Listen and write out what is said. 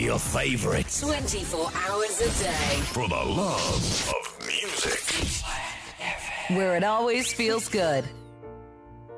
your favorites. 24 hours a day. For the love of music. Where it always feels good.